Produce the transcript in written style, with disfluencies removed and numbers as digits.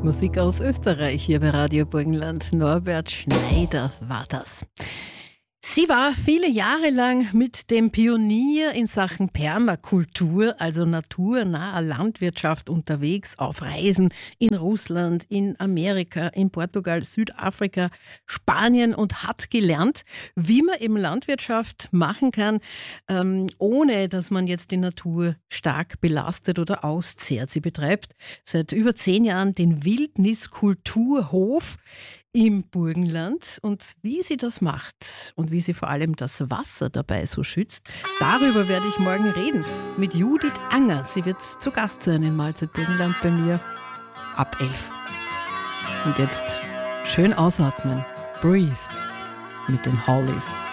Musik aus Österreich hier bei Radio Burgenland. Norbert Schneider war das. Sie war viele Jahre lang mit dem Pionier in Sachen Permakultur, also naturnaher Landwirtschaft, unterwegs auf Reisen in Russland, in Amerika, in Portugal, Südafrika, Spanien und hat gelernt, wie man eben Landwirtschaft machen kann, ohne dass man jetzt die Natur stark belastet oder auszehrt. Sie betreibt seit über 10 Jahren den Wildniskulturhof im Burgenland, und wie sie das macht und wie sie vor allem das Wasser dabei so schützt, darüber werde ich morgen reden mit Judith Anger. Sie wird zu Gast sein in Mahlzeit Burgenland bei mir ab 11. Und jetzt schön ausatmen. Breathe mit den Hollies.